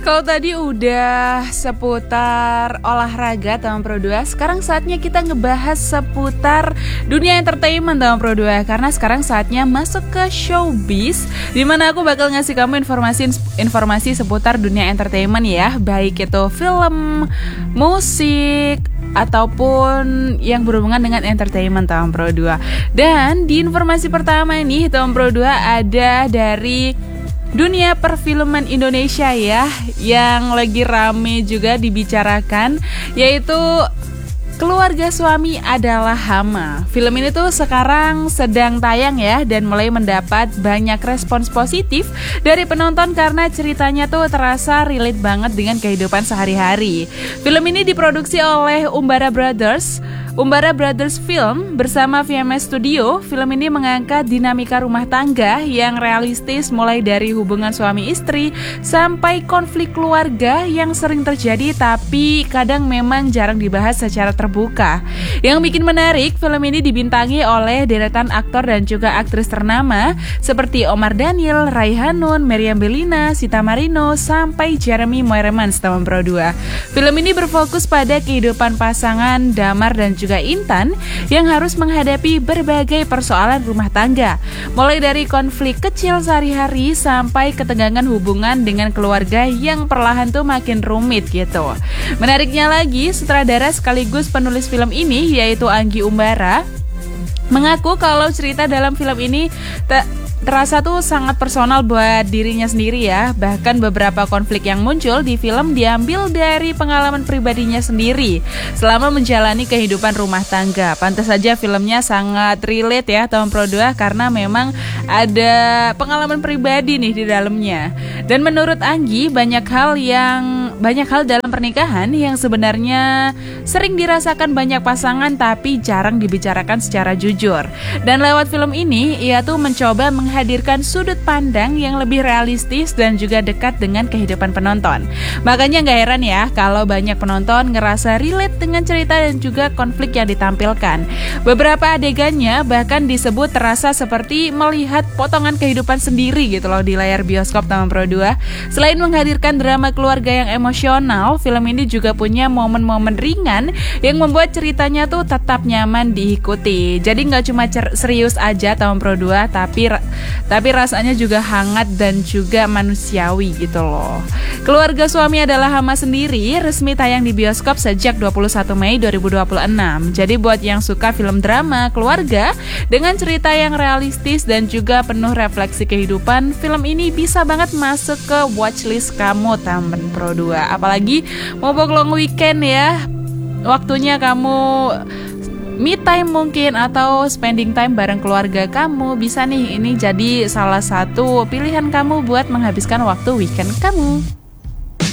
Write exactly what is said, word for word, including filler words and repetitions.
Kalau tadi udah seputar olahraga Taman Pro dua, sekarang saatnya kita ngebahas seputar dunia entertainment Taman Pro dua. Karena sekarang saatnya masuk ke showbiz, dimana aku bakal ngasih kamu informasi informasi seputar dunia entertainment ya, baik itu film, musik, ataupun yang berhubungan dengan entertainment Taman Pro dua. Dan di informasi pertama ini Taman Pro dua ada dari dunia perfilman Indonesia ya, yang lagi rame juga dibicarakan, yaitu Keluarga Suami Adalah Hama. Film ini tuh sekarang sedang tayang ya, dan mulai mendapat banyak respons positif dari penonton karena ceritanya tuh terasa relate banget dengan kehidupan sehari-hari. Film ini diproduksi oleh Umbara Brothers Umbara Brothers Film bersama V M S Studio. Film ini mengangkat dinamika rumah tangga yang realistis, mulai dari hubungan suami istri sampai konflik keluarga yang sering terjadi tapi kadang memang jarang dibahas secara terbuka. Yang bikin menarik, film ini dibintangi oleh deretan aktor dan juga aktris ternama seperti Omar Daniel, Raihanun, Meriam Bellina, Sita Marino, sampai Jeremy Moiremans Taman Pro dua. Film ini berfokus pada kehidupan pasangan Damar dan juga Intan yang harus menghadapi berbagai persoalan rumah tangga, mulai dari konflik kecil sehari-hari sampai ketegangan hubungan dengan keluarga yang perlahan tuh makin rumit gitu. Menariknya lagi, sutradara sekaligus penulis film ini yaitu Anggi Umbara mengaku kalau cerita dalam film ini tak terasa tuh sangat personal buat dirinya sendiri ya. Bahkan beberapa konflik yang muncul di film diambil dari pengalaman pribadinya sendiri selama menjalani kehidupan rumah tangga. Pantas saja filmnya sangat relate ya Taman Pro dua, karena memang ada pengalaman pribadi nih di dalamnya. Dan menurut Anggi, banyak hal yang banyak hal dalam pernikahan yang sebenarnya sering dirasakan banyak pasangan tapi jarang dibicarakan secara jujur. Dan lewat film ini ia tuh mencoba meng menghadirkan sudut pandang yang lebih realistis dan juga dekat dengan kehidupan penonton. Makanya gak heran ya kalau banyak penonton ngerasa relate dengan cerita dan juga konflik yang ditampilkan. Beberapa adegannya bahkan disebut terasa seperti melihat potongan kehidupan sendiri gitu loh di layar bioskop Taman Pro dua. Selain menghadirkan drama keluarga yang emosional, film ini juga punya momen-momen ringan yang membuat ceritanya tuh tetap nyaman diikuti. Jadi gak cuma cer- serius aja Taman Pro dua, tapi Tapi rasanya juga hangat dan juga manusiawi gitu loh. Keluarga Suami Adalah Hama sendiri resmi tayang di bioskop sejak dua puluh satu Mei dua ribu dua puluh enam. Jadi buat yang suka film drama keluarga dengan cerita yang realistis dan juga penuh refleksi kehidupan, film ini bisa banget masuk ke watchlist kamu Taman Pro dua. Apalagi mau long weekend ya, waktunya kamu me time mungkin atau spending time bareng keluarga kamu, bisa nih ini jadi salah satu pilihan kamu buat menghabiskan waktu weekend kamu.